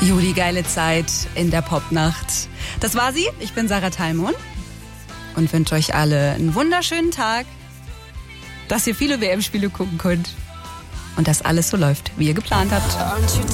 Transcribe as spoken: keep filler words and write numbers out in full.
Juli, geile Zeit in der Popnacht. Das war sie. Ich bin Sarah Thalmon und wünsche euch alle einen wunderschönen Tag, dass ihr viele W M-Spiele gucken könnt und dass alles so läuft, wie ihr geplant habt.